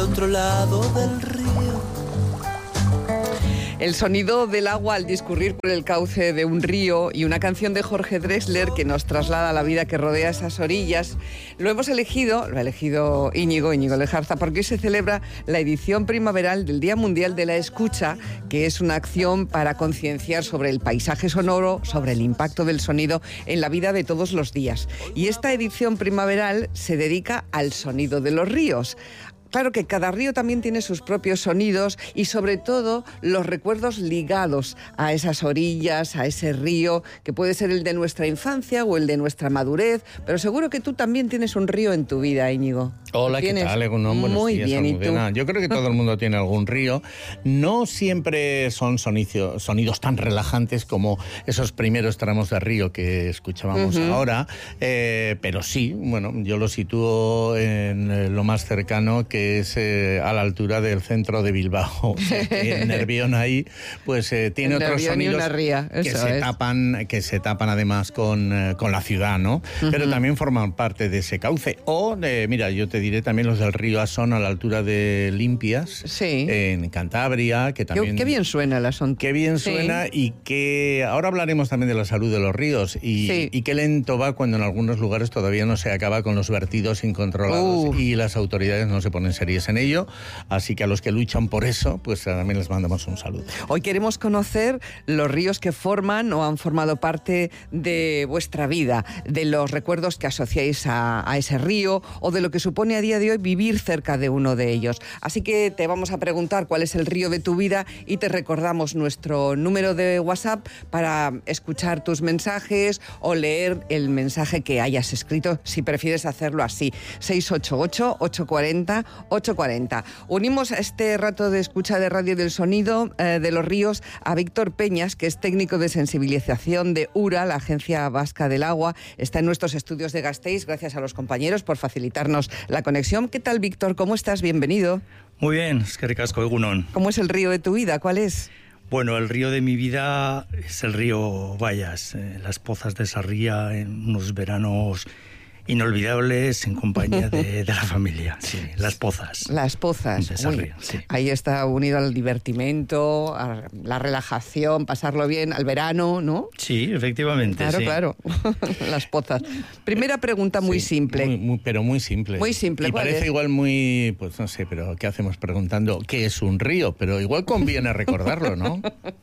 otro lado del río. El sonido del agua al discurrir por el cauce de un río y una canción de Jorge Drexler que nos traslada a la vida que rodea esas orillas. Lo ha elegido Íñigo Lejarza, porque hoy se celebra la edición primaveral del Día Mundial de la Escucha, que es una acción para concienciar sobre el paisaje sonoro, sobre el impacto del sonido en la vida de todos los días. Y esta edición primaveral se dedica al sonido de los ríos. Claro que cada río también tiene sus propios sonidos y sobre todo los recuerdos ligados a esas orillas, a ese río, que puede ser el de nuestra infancia o el de nuestra madurez, pero seguro que tú también tienes un río en tu vida, Íñigo. Hola, ¿qué tal? Buenos muy días, bien, ¿y tú? Yo creo que todo el mundo tiene algún río. No siempre son sonidos tan relajantes como esos primeros tramos de río que escuchábamos ahora, pero sí, bueno, yo lo sitúo en lo más cercano, que es a la altura del centro de Bilbao. El Nervión ahí, pues tiene otros sonidos que se tapan además con la ciudad, ¿no? Pero también forman parte de ese cauce. O, mira, yo te diré también los del río Asón a la altura de Limpias, en Cantabria, que también... Qué bien suena el Asón. Qué bien suena, y que ahora hablaremos también de la salud de los ríos y qué lento va cuando en algunos lugares todavía no se acaba con los vertidos incontrolados y las autoridades no se ponen series en ello, así que a los que luchan por eso, pues también les mandamos un saludo. Hoy queremos conocer los ríos que forman o han formado parte de vuestra vida, de los recuerdos que asociáis a ese río o de lo que supone a día de hoy vivir cerca de uno de ellos. Así que te vamos a preguntar cuál es el río de tu vida y te recordamos nuestro número de WhatsApp para escuchar tus mensajes o leer el mensaje que hayas escrito, si prefieres hacerlo así. 688-840-840. Unimos a este rato de escucha de Radio del Sonido de los Ríos a Víctor Peñas, que es técnico de sensibilización de URA, la Agencia Vasca del Agua. Está en nuestros estudios de Gasteiz. Gracias a los compañeros por facilitarnos la conexión. ¿Qué tal, Víctor? ¿Cómo estás? Bienvenido. Muy bien, eskerrik asko, egunon. ¿Cómo es el río de tu vida? ¿Cuál es? Bueno, el río de mi vida es el río Bayas, Las Pozas de Sarria, en unos veranos inolvidables en compañía de la familia. Sí, Las Pozas. Las Pozas. De Sarria, sí. Ahí está unido al divertimento, a la relajación, pasarlo bien, al verano, ¿no? Sí, efectivamente. Claro. Las Pozas. Primera pregunta muy simple. Pero muy simple. Muy simple. Y parece igual muy, pues no sé, pero ¿qué hacemos preguntando qué es un río? Pero igual conviene recordarlo, ¿no?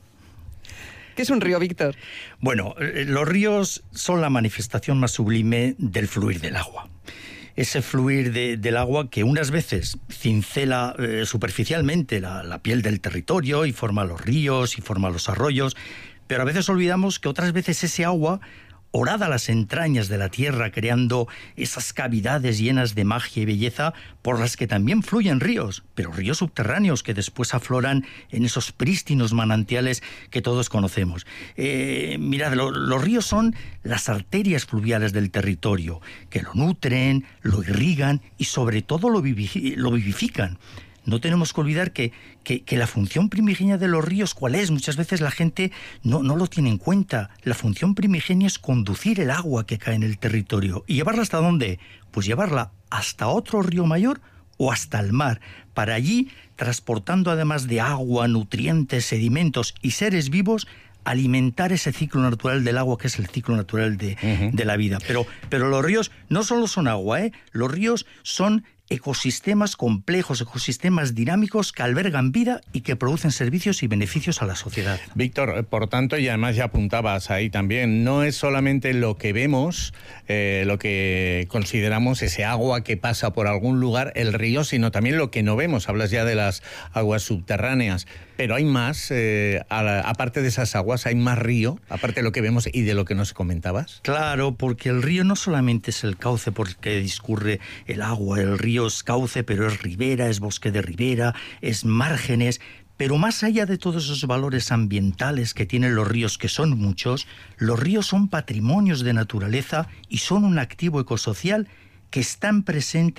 ¿Qué es un río, Víctor? Bueno, los ríos son la manifestación más sublime del fluir del agua. Ese fluir del agua que unas veces cincela superficialmente la piel del territorio y forma los ríos y forma los arroyos, pero a veces olvidamos que otras veces ese agua horada las entrañas de la tierra, creando esas cavidades llenas de magia y belleza por las que también fluyen ríos, pero ríos subterráneos que después afloran en esos prístinos manantiales que todos conocemos. Mirad, los ríos son las arterias fluviales del territorio, que lo nutren, lo irrigan y sobre todo lo vivifican. No tenemos que olvidar que la función primigenia de los ríos, ¿cuál es? Muchas veces la gente no lo tiene en cuenta. La función primigenia es conducir el agua que cae en el territorio. ¿Y llevarla hasta dónde? Pues llevarla hasta otro río mayor o hasta el mar, para allí, transportando además de agua, nutrientes, sedimentos y seres vivos, alimentar ese ciclo natural del agua, que es el ciclo natural de la vida. Pero los ríos no solo son agua, los ríos son ecosistemas complejos, ecosistemas dinámicos que albergan vida y que producen servicios y beneficios a la sociedad. Víctor, por tanto, y además ya apuntabas ahí también, no es solamente lo que vemos, lo que consideramos ese agua que pasa por algún lugar, el río, sino también lo que no vemos. Hablas ya de las aguas subterráneas, pero hay más, aparte de esas aguas, hay más río, aparte de lo que vemos y de lo que nos comentabas. Claro, porque el río no solamente es el cauce por el que discurre el agua, el río es cauce, pero es ribera, es bosque de ribera, es márgenes. Pero más allá de todos esos valores ambientales que tienen los ríos, que son muchos, los ríos son patrimonios de naturaleza y son un activo ecosocial que están presentes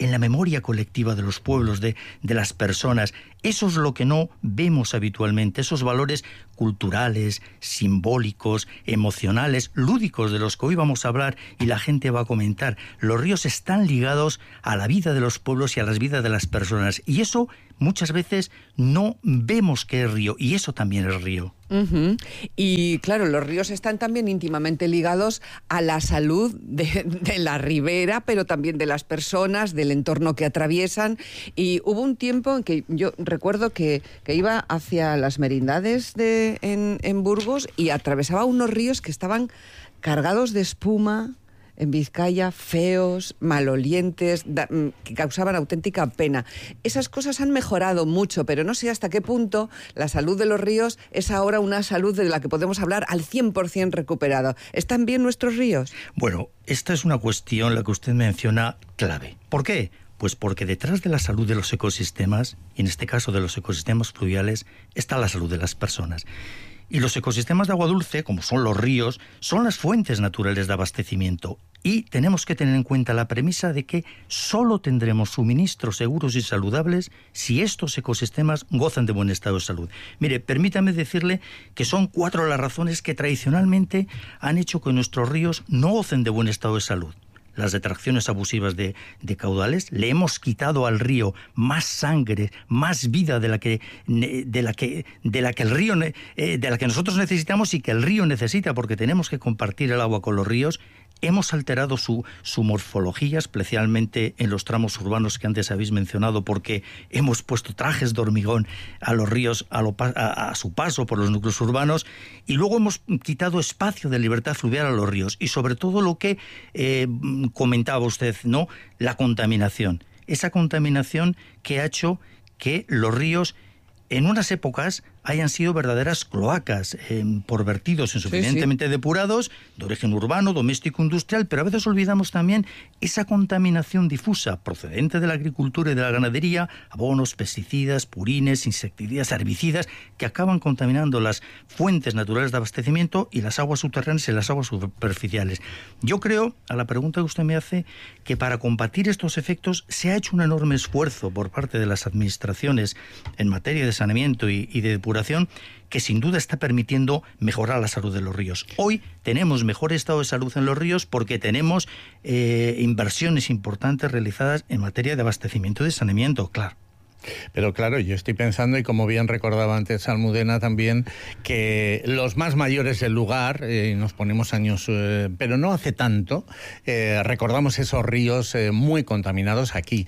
en la memoria colectiva de los pueblos, de las personas. Eso es lo que no vemos habitualmente, esos valores culturales, simbólicos, emocionales, lúdicos de los que hoy vamos a hablar y la gente va a comentar. Los ríos están ligados a la vida de los pueblos y a las vidas de las personas. Y eso muchas veces no vemos que es río, y eso también es río. Uh-huh. Y claro, los ríos están también íntimamente ligados a la salud de la ribera, pero también de las personas, del entorno que atraviesan. Y hubo un tiempo en que yo recuerdo que iba hacia las merindades en Burgos y atravesaba unos ríos que estaban cargados de espuma, en Vizcaya, feos, malolientes, que causaban auténtica pena. Esas cosas han mejorado mucho, pero no sé hasta qué punto la salud de los ríos es ahora una salud de la que podemos hablar al 100% recuperado. ¿Están bien nuestros ríos? Bueno, esta es una cuestión, la que usted menciona, clave. ¿Por qué? Pues porque detrás de la salud de los ecosistemas, y en este caso de los ecosistemas fluviales, está la salud de las personas. Y los ecosistemas de agua dulce, como son los ríos, son las fuentes naturales de abastecimiento. Y tenemos que tener en cuenta la premisa de que solo tendremos suministros seguros y saludables si estos ecosistemas gozan de buen estado de salud. Mire, permítame decirle que son 4 las razones que tradicionalmente han hecho que nuestros ríos no gocen de buen estado de salud. Las detracciones abusivas de caudales, le hemos quitado al río más sangre, más vida de la que el río, de la que nosotros necesitamos y que el río necesita, porque tenemos que compartir el agua con los ríos. Hemos alterado su morfología, especialmente en los tramos urbanos que antes habéis mencionado, porque hemos puesto trajes de hormigón a los ríos a su paso por los núcleos urbanos, y luego hemos quitado espacio de libertad fluvial a los ríos. Y sobre todo lo que comentaba usted, ¿no? La contaminación. Esa contaminación que ha hecho que los ríos en unas épocas hayan sido verdaderas cloacas por vertidos insuficientemente depurados, de origen urbano, doméstico, industrial, pero a veces olvidamos también esa contaminación difusa procedente de la agricultura y de la ganadería, abonos, pesticidas, purines, insecticidas, herbicidas, que acaban contaminando las fuentes naturales de abastecimiento y las aguas subterráneas y las aguas superficiales. Yo creo, a la pregunta que usted me hace, que para combatir estos efectos se ha hecho un enorme esfuerzo por parte de las administraciones en materia de saneamiento y de depuración, que sin duda está permitiendo mejorar la salud de los ríos. Hoy tenemos mejor estado de salud en los ríos porque tenemos inversiones importantes realizadas en materia de abastecimiento y de saneamiento, claro. Pero claro, yo estoy pensando, y como bien recordaba antes Almudena también, que los más mayores del lugar, nos ponemos años, pero no hace tanto, recordamos esos ríos muy contaminados aquí.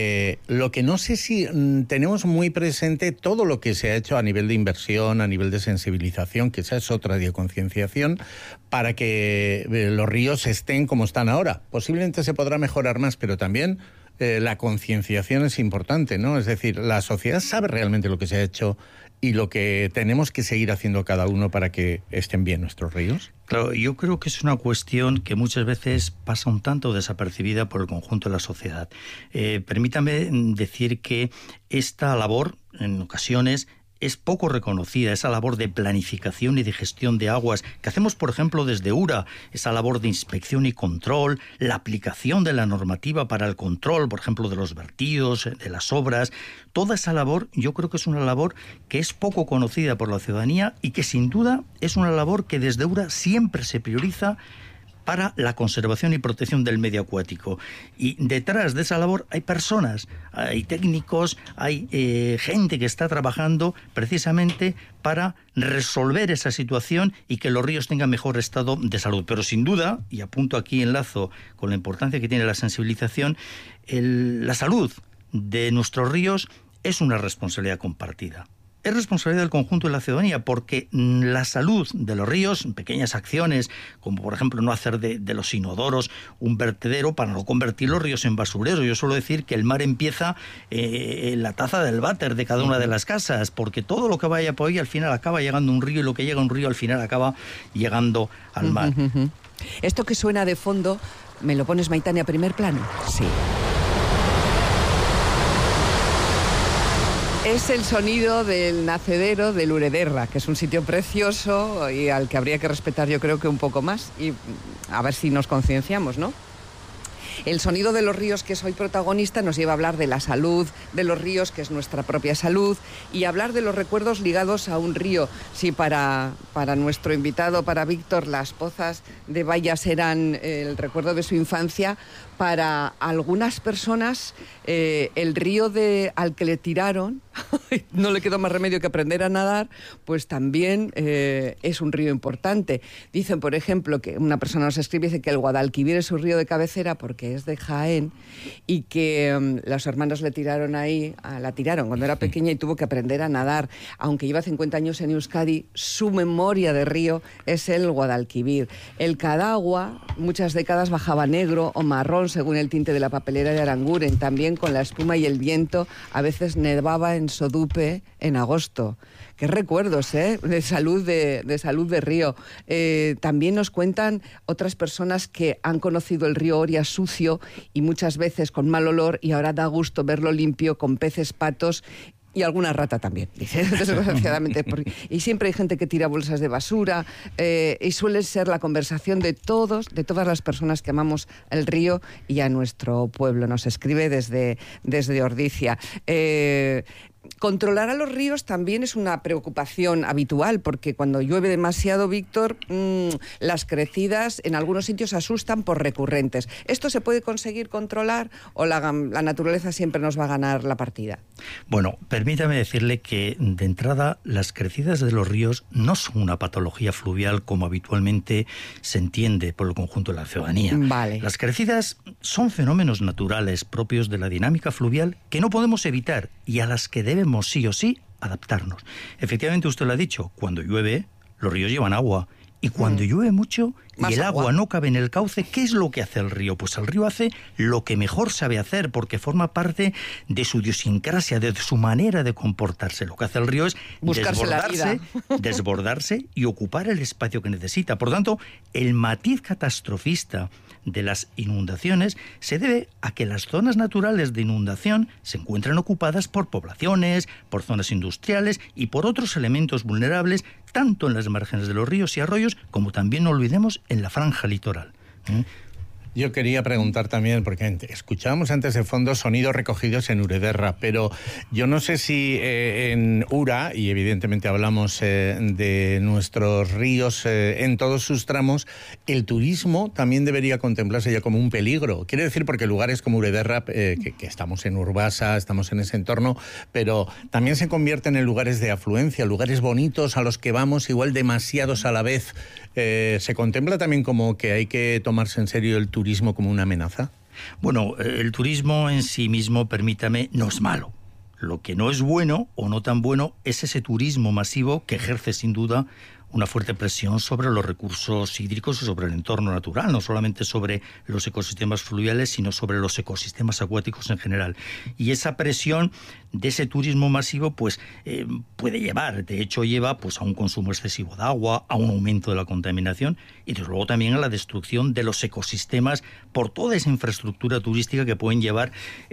Lo que no sé si tenemos muy presente todo lo que se ha hecho a nivel de inversión, a nivel de sensibilización, que esa es otra de concienciación, para que los ríos estén como están ahora. Posiblemente se podrá mejorar más, pero también la concienciación es importante, ¿no? Es decir, la sociedad sabe realmente lo que se ha hecho y lo que tenemos que seguir haciendo cada uno para que estén bien nuestros ríos. Claro, yo creo que es una cuestión que muchas veces pasa un tanto desapercibida por el conjunto de la sociedad. Permítame decir que esta labor, en ocasiones, es poco reconocida, esa labor de planificación y de gestión de aguas que hacemos, por ejemplo, desde URA, esa labor de inspección y control, la aplicación de la normativa para el control, por ejemplo, de los vertidos, de las obras. Toda esa labor yo creo que es una labor que es poco conocida por la ciudadanía y que sin duda es una labor que desde URA siempre se prioriza para la conservación y protección del medio acuático. Y detrás de esa labor hay personas, hay técnicos, hay gente que está trabajando precisamente para resolver esa situación y que los ríos tengan mejor estado de salud. Pero sin duda, y apunto aquí enlazo con la importancia que tiene la sensibilización, la salud de nuestros ríos es una responsabilidad compartida. Es responsabilidad del conjunto de la ciudadanía, porque la salud de los ríos, pequeñas acciones, como por ejemplo no hacer de los inodoros un vertedero para no convertir los ríos en basureros. Yo suelo decir que el mar empieza en la taza del váter de cada una de las casas, porque todo lo que vaya por ahí al final acaba llegando a un río, y lo que llega a un río al final acaba llegando al mar. Esto que suena de fondo, ¿me lo pones, Maitane, a primer plano? Sí. Es el sonido del nacedero del Urederra, que es un sitio precioso y al que habría que respetar, yo creo que un poco más, y a ver si nos concienciamos, ¿no? El sonido de los ríos, que es hoy protagonista, nos lleva a hablar de la salud de los ríos, que es nuestra propia salud, y hablar de los recuerdos ligados a un río. Sí, para nuestro invitado, para Víctor, las pozas de Bayas eran el recuerdo de su infancia. Para algunas personas, el río al que le tiraron, no le quedó más remedio que aprender a nadar, pues también es un río importante. Dicen, por ejemplo, que una persona nos escribe, dice que el Guadalquivir es su río de cabecera porque es de Jaén, y que los hermanos la tiraron cuando era pequeña y tuvo que aprender a nadar. Aunque lleva 50 años en Euskadi, su memoria de río es el Guadalquivir. El Cadagua, muchas décadas bajaba negro o marrón según el tinte de la papelera de Aranguren. También con la espuma y el viento, a veces nevaba en Sodupe en agosto. Qué recuerdos, de salud de río. También nos cuentan otras personas que han conocido el río Oria sucio y muchas veces con mal olor, y ahora da gusto verlo limpio con peces, patos y alguna rata también, dice, desgraciadamente. Y siempre hay gente que tira bolsas de basura, y suele ser la conversación de todas las personas que amamos el río y a nuestro pueblo. Nos escribe desde Ordizia. Controlar a los ríos también es una preocupación habitual, porque cuando llueve demasiado, Víctor, las crecidas en algunos sitios asustan por recurrentes. ¿Esto se puede conseguir controlar o la naturaleza siempre nos va a ganar la partida? Bueno, permítame decirle que de entrada las crecidas de los ríos no son una patología fluvial como habitualmente se entiende por el conjunto de la ciudadanía. Vale. Las crecidas son fenómenos naturales propios de la dinámica fluvial que no podemos evitar y a las que debemos sí o sí adaptarnos. Efectivamente, usted lo ha dicho, cuando llueve, los ríos llevan agua. Y cuando llueve mucho y el agua no cabe en el cauce, ¿qué es lo que hace el río? Pues el río hace lo que mejor sabe hacer, porque forma parte de su idiosincrasia, de su manera de comportarse. Lo que hace el río es desbordarse y ocupar el espacio que necesita. Por tanto, el matiz catastrofista de las inundaciones se debe a que las zonas naturales de inundación se encuentran ocupadas por poblaciones, por zonas industriales y por otros elementos vulnerables, tanto en las márgenes de los ríos y arroyos, como también, no olvidemos, en la franja litoral. Yo quería preguntar también, porque escuchábamos antes de fondo sonidos recogidos en Urederra, pero yo no sé si en Ura, y evidentemente hablamos de nuestros ríos en todos sus tramos, el turismo también debería contemplarse ya como un peligro. Quiere decir, porque lugares como Urederra, que estamos en Urbasa, estamos en ese entorno, pero también se convierten en lugares de afluencia, lugares bonitos a los que vamos igual demasiados a la vez. ¿Se contempla también como que hay que tomarse en serio el turismo como una amenaza? Bueno, el turismo en sí mismo, permítame, no es malo. Lo que no es bueno o no tan bueno es ese turismo masivo que ejerce sin duda una fuerte presión sobre los recursos hídricos y sobre el entorno natural, no solamente sobre los ecosistemas fluviales, sino sobre los ecosistemas acuáticos en general. Y esa presión de ese turismo masivo pues puede llevar, de hecho lleva pues a un consumo excesivo de agua, a un aumento de la contaminación y desde luego también a la destrucción de los ecosistemas por toda esa infraestructura turística que pueden llevar,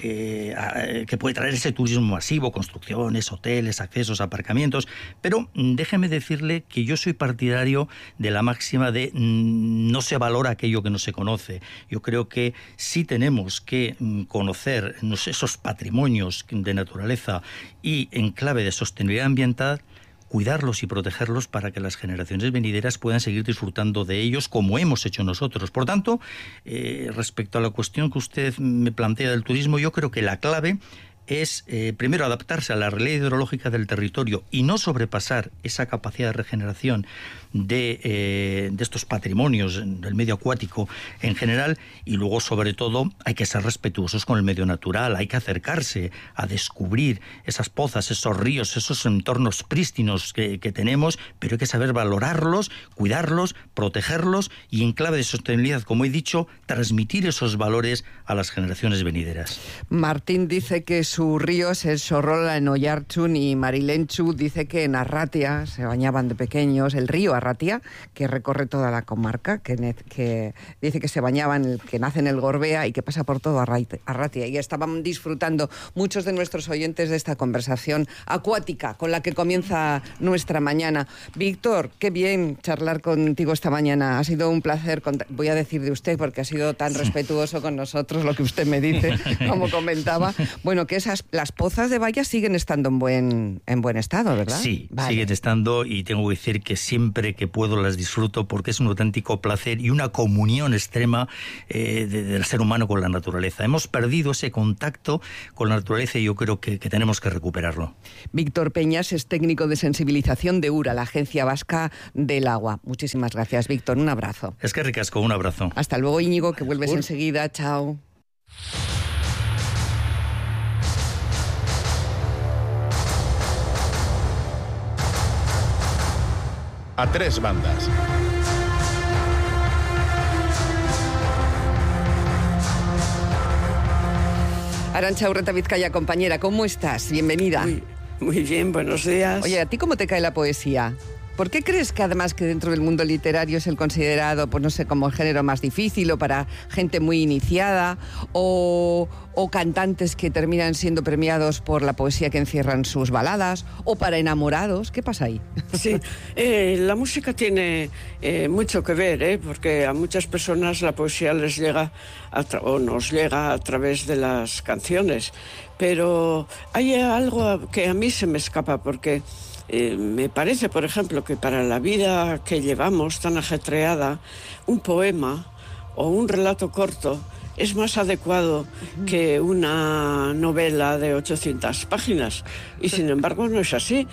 que puede traer ese turismo masivo, construcciones, hoteles, accesos, aparcamientos. Pero déjeme decirle que yo soy partidario de la máxima de no se valora aquello que no se conoce. Yo creo que sí tenemos que conocer esos patrimonios de naturaleza y en clave de sostenibilidad ambiental, cuidarlos y protegerlos para que las generaciones venideras puedan seguir disfrutando de ellos como hemos hecho nosotros. Por tanto, respecto a la cuestión que usted me plantea del turismo, yo creo que la clave es, primero, adaptarse a la realidad hidrológica del territorio y no sobrepasar esa capacidad de regeneración de estos patrimonios del medio acuático en general, y luego, sobre todo, hay que ser respetuosos con el medio natural, hay que acercarse a descubrir esas pozas, esos ríos, esos entornos prístinos que tenemos, pero hay que saber valorarlos, cuidarlos, protegerlos y, en clave de sostenibilidad, como he dicho, transmitir esos valores a las generaciones venideras. Martín dice que su sus ríos es Sorrola en Oiartzun y Marilenchu. Dice que en Arratia se bañaban de pequeños, el río Arratia, que recorre toda la comarca, que dice que se bañaban, que nace en el Gorbea y que pasa por todo Arratia. Y estaban disfrutando muchos de nuestros oyentes de esta conversación acuática con la que comienza nuestra mañana. Víctor, qué bien charlar contigo esta mañana. Ha sido un placer, voy a decir de usted porque ha sido tan respetuoso con nosotros lo que usted me dice, como comentaba. Bueno, que las pozas de Baia siguen estando en buen estado, ¿verdad? Sí, vale. Siguen estando, y tengo que decir que siempre que puedo las disfruto porque es un auténtico placer y una comunión extrema del ser humano con la naturaleza. Hemos perdido ese contacto con la naturaleza y yo creo que tenemos que recuperarlo. Víctor Peñas es técnico de sensibilización de URA, la Agencia Vasca del Agua. Muchísimas gracias, Víctor. Un abrazo. Es que ricasco, un abrazo. Hasta luego, Íñigo, que vuelves enseguida. Chao. A tres bandas. Arantxa Urreta Vizcaya, compañera, ¿cómo estás? Bienvenida. Muy bien, buenos días. Oye, ¿a ti cómo te cae la poesía? ¿Por qué crees que además que dentro del mundo literario es el considerado, pues no sé, como el género más difícil o para gente muy iniciada o cantantes que terminan siendo premiados por la poesía que encierran sus baladas o para enamorados? ¿Qué pasa ahí? Sí, la música tiene mucho que ver, porque a muchas personas la poesía les llega o nos llega a través de las canciones, pero hay algo que a mí se me escapa porque me parece, por ejemplo, que para la vida que llevamos tan ajetreada, un poema o un relato corto es más adecuado que una novela de 800 páginas. Y sin embargo no es así.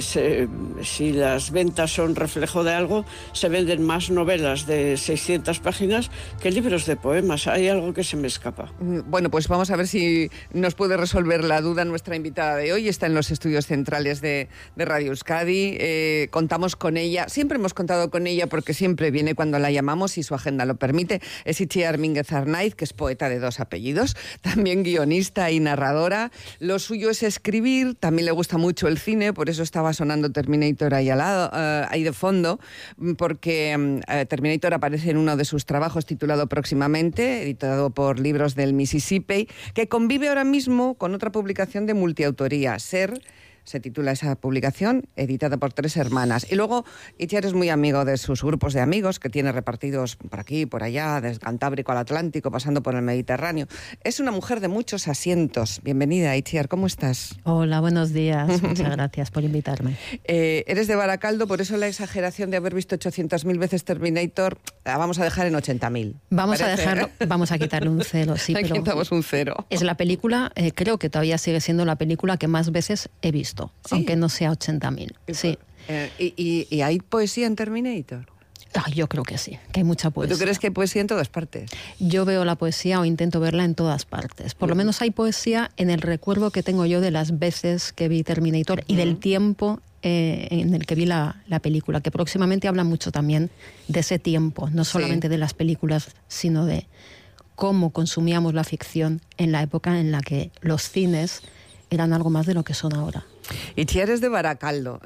Si las ventas son reflejo de algo, se venden más novelas de 600 páginas que libros de poemas. Hay algo que se me escapa. Bueno, pues vamos a ver si nos puede resolver la duda nuestra invitada de hoy. Está en los estudios centrales de Radio Euskadi. Contamos con ella. Siempre hemos contado con ella porque siempre viene cuando la llamamos y su agenda lo permite. Es Itziar Mínguez Arnaiz, que es poeta de 2 apellidos, también guionista y narradora. Lo suyo es escribir, también le gusta mucho el cine, por eso estaba sonando Terminator ahí al lado, ahí de fondo, porque Terminator aparece en uno de sus trabajos titulado Próximamente, editado por Libros del Mississippi, que convive ahora mismo con otra publicación de multiautoría, Ser. Se titula esa publicación, editada por 3 hermanas. Y luego, Itziar es muy amigo de sus grupos de amigos, que tiene repartidos por aquí, por allá, desde Cantábrico al Atlántico, pasando por el Mediterráneo. Es una mujer de muchos asientos. Bienvenida, Itziar, ¿cómo estás? Hola, buenos días. Muchas gracias por invitarme. Eres de Baracaldo, por eso la exageración de haber visto 800.000 veces Terminator la vamos a dejar en 80.000. Vamos a quitarle un 0, sí, Le pero quitamos un 0. es la película, creo que todavía sigue siendo la película que más veces he visto. ¿Sí? Aunque no sea 80.000. Sí. ¿Y hay poesía en Terminator? Yo creo que sí, que hay mucha poesía. ¿Tú crees que hay poesía en todas partes? Yo veo la poesía o intento verla en todas partes. Por lo menos hay poesía en el recuerdo que tengo yo de las veces que vi Terminator y del tiempo en el que vi la película, que próximamente habla mucho también de ese tiempo, no solamente de las películas, sino de cómo consumíamos la ficción en la época en la que los cines eran algo más de lo que son ahora. Itziar es de Baracaldo.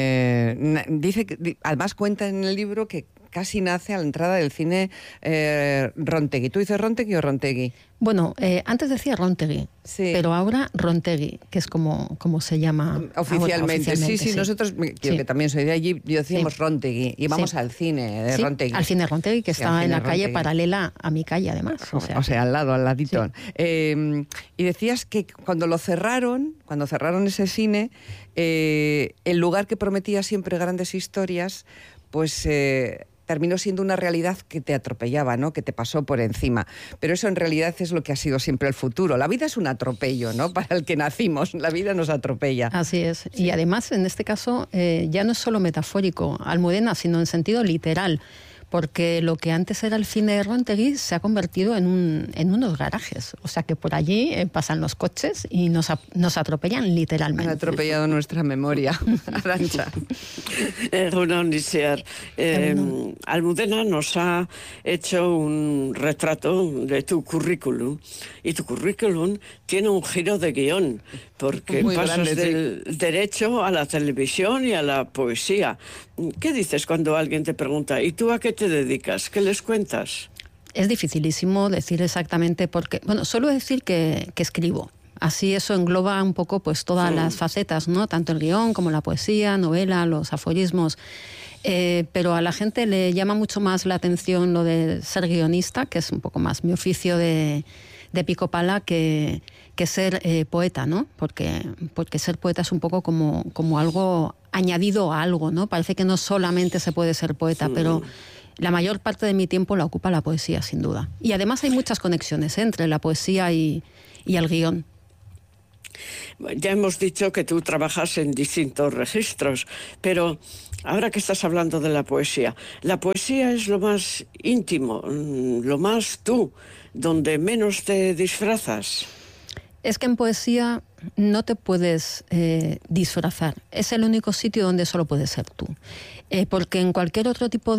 Dice que, además cuenta en el libro que casi nace a la entrada del cine Rontegui. ¿Tú dices Rontegui o Rontegui? Bueno, antes decía Rontegui, sí, pero ahora Rontegui, que es como se llama oficialmente. Sí, nosotros, yo que también soy de allí, decíamos Rontegui, y vamos al cine de Rontegui. Al cine Rontegui, que está en la calle paralela a mi calle, además. O sea al lado, al ladito. Sí. Y decías que cuando cerraron ese cine, el lugar que prometía siempre grandes historias, pues terminó siendo una realidad que te atropellaba, ¿no? Que te pasó por encima. Pero eso en realidad es lo que ha sido siempre el futuro. La vida es un atropello, ¿no? Para el que nacimos, la vida nos atropella. Así es. Sí. Y además, en este caso, ya no es solo metafórico, Almudena, sino en sentido literal. porque lo que antes era el cine de Rontegui se ha convertido en unos garajes. O sea que por allí pasan los coches y nos atropellan literalmente. Han atropellado nuestra memoria. Arantxa. Almudena nos ha hecho un retrato de tu currículum, y tu currículum tiene un giro de guión, porque muy pasas grande, del derecho a la televisión y a la poesía. ¿Qué dices cuando alguien te pregunta, ¿y tú a qué te dedicas? ¿Qué les cuentas? Es dificilísimo decir exactamente por qué. Bueno, suelo decir que escribo. Así eso engloba un poco pues todas las facetas, ¿no? Tanto el guión como la poesía, novela, los aforismos. Pero a la gente le llama mucho más la atención lo de ser guionista, que es un poco más mi oficio de pico pala, que ser poeta, ¿no? Porque ser poeta es un poco como algo añadido a algo, ¿no? Parece que no solamente se puede ser poeta, pero la mayor parte de mi tiempo la ocupa la poesía, sin duda. Y además hay muchas conexiones entre la poesía y el guión. Ya hemos dicho que tú trabajas en distintos registros, pero ahora que estás hablando de la poesía es lo más íntimo, lo más tú, donde menos te disfrazas. Es que en poesía no te puedes disfrazar. Es el único sitio donde solo puedes ser tú. Porque en cualquier otro tipo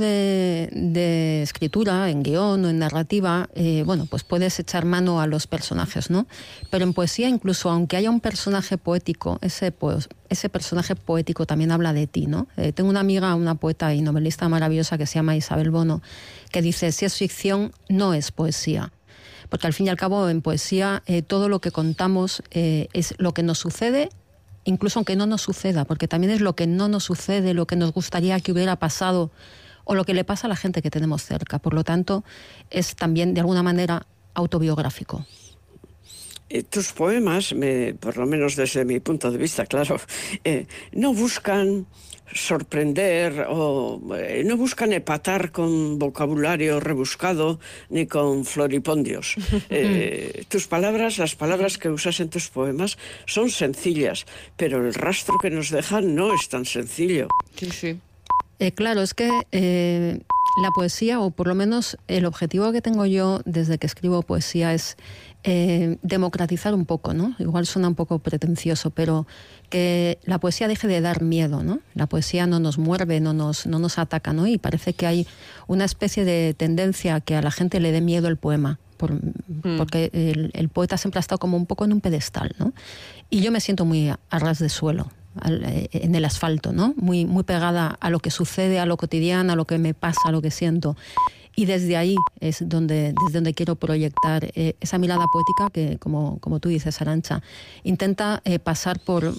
de escritura, en guión o en narrativa, bueno, pues puedes echar mano a los personajes, ¿no? Pero en poesía, incluso aunque haya un personaje poético, ese personaje poético también habla de ti, ¿no? Tengo una amiga, una poeta y novelista maravillosa que se llama Isabel Bono, que dice, si es ficción, no es poesía. Porque al fin y al cabo en poesía todo lo que contamos es lo que nos sucede, incluso aunque no nos suceda, porque también es lo que no nos sucede, lo que nos gustaría que hubiera pasado o lo que le pasa a la gente que tenemos cerca. Por lo tanto, es también de alguna manera autobiográfico. Tus poemas, por lo menos desde mi punto de vista, claro, no buscan sorprender o no buscan epatar con vocabulario rebuscado ni con floripondios. Tus palabras, las palabras que usas en tus poemas son sencillas, pero el rastro que nos dejan no es tan sencillo. Sí. Claro, es que la poesía, o por lo menos el objetivo que tengo yo desde que escribo poesía es democratizar un poco, ¿no? Igual suena un poco pretencioso, pero que la poesía deje de dar miedo, ¿no? La poesía no nos muerde, no nos ataca, ¿no? Y parece que hay una especie de tendencia a que a la gente le dé miedo el poema, porque el poeta siempre ha estado como un poco en un pedestal, ¿no? Y yo me siento muy a ras de suelo, en el asfalto, ¿no? Muy pegada a lo que sucede, a lo cotidiano, a lo que me pasa, a lo que siento. Y desde ahí es desde donde quiero proyectar esa mirada poética que, como tú dices, Arantxa, intenta pasar por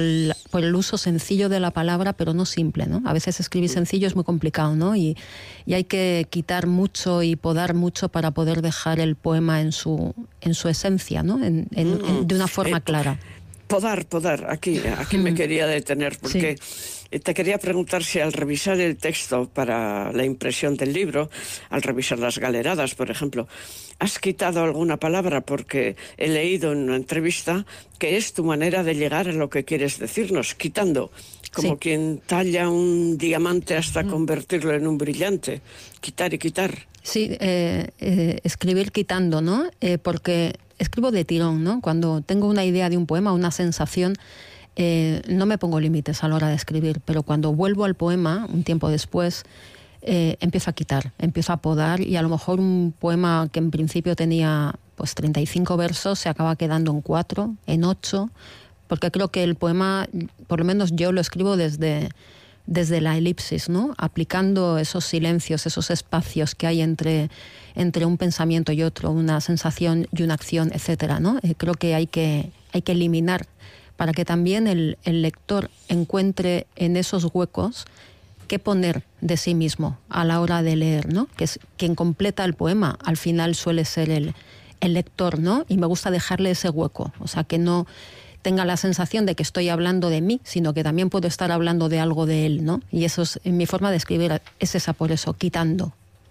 el uso sencillo de la palabra, pero no simple, ¿no? A veces escribir sencillo es muy complicado, ¿no? Y hay que quitar mucho y podar mucho para poder dejar el poema en su esencia, ¿no? De una forma clara. Podar, aquí me quería detener, porque te quería preguntar si al revisar el texto para la impresión del libro, al revisar las galeradas, por ejemplo, has quitado alguna palabra, porque he leído en una entrevista que es tu manera de llegar a lo que quieres decirnos, quitando, como quien talla un diamante hasta convertirlo en un brillante, quitar y quitar. Sí, escribir quitando, ¿no? Porque escribo de tirón, ¿no? Cuando tengo una idea de un poema, una sensación, no me pongo límites a la hora de escribir, pero cuando vuelvo al poema, un tiempo después, empiezo a quitar, empiezo a podar, y a lo mejor un poema que en principio tenía pues 35 versos se acaba quedando en 4, en 8, porque creo que el poema, por lo menos yo lo escribo desde la elipsis, ¿no? Aplicando esos silencios, esos espacios que hay entre un pensamiento y otro, una sensación y una acción, etcétera, ¿no? Creo que hay que eliminar para que también el lector encuentre en esos huecos qué poner de sí mismo a la hora de leer, ¿no? Que es quien completa el poema, al final suele ser el lector, ¿no? Y me gusta dejarle ese hueco, o sea, que no tenga la sensación de que estoy hablando de mí, sino que también puedo estar hablando de algo de él, ¿no? Y eso es mi forma de escribir, es esa, por eso, quitando.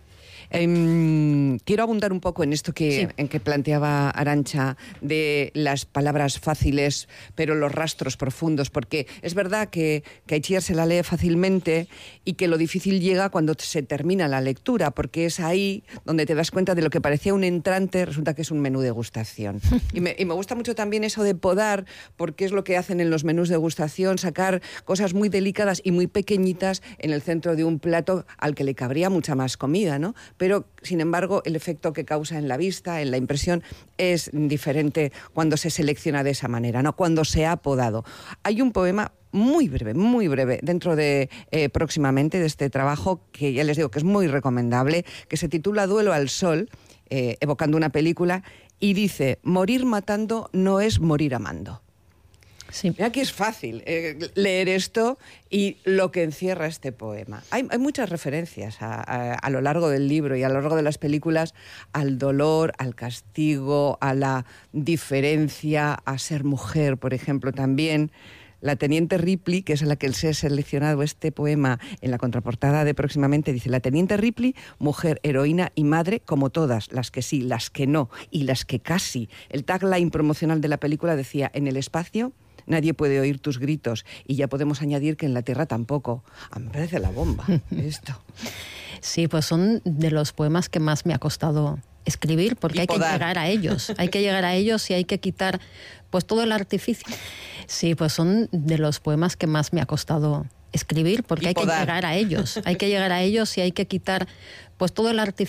Quiero abundar un poco en esto en que planteaba Arantxa, de las palabras fáciles, pero los rastros profundos, porque es verdad que Itziar se la lee fácilmente y que lo difícil llega cuando se termina la lectura, porque es ahí donde te das cuenta de lo que parecía un entrante, resulta que es un menú degustación. Y me gusta mucho también eso de podar, porque es lo que hacen en los menús degustación, sacar cosas muy delicadas y muy pequeñitas en el centro de un plato al que le cabría mucha más comida, ¿no? Pero, sin embargo, el efecto que causa en la vista, en la impresión, es diferente cuando se selecciona de esa manera, ¿no? Cuando se ha podado. Hay un poema muy breve, dentro de próximamente de este trabajo, que ya les digo que es muy recomendable, que se titula Duelo al sol, evocando una película, y dice: morir matando no es morir amando. Sí. Mira que es fácil leer esto y lo que encierra este poema. Hay muchas referencias a lo largo del libro y a lo largo de las películas al dolor, al castigo, a la diferencia, a ser mujer, por ejemplo, también. La teniente Ripley, que es a la que se ha seleccionado este poema en la contraportada de próximamente, dice: la teniente Ripley, mujer, heroína y madre como todas, las que sí, las que no y las que casi. El tagline promocional de la película decía: en el espacio nadie puede oír tus gritos, y ya podemos añadir que en la tierra tampoco. A mí me parece la bomba esto. Sí, pues son de los poemas que más me ha costado escribir, porque hay que llegar a ellos. Hay que llegar a ellos y hay que quitar pues todo el artificio. Sí, pues son de los poemas que más me ha costado escribir, porque hay que llegar a ellos. Hay que llegar a ellos y hay que quitar pues todo el artificio.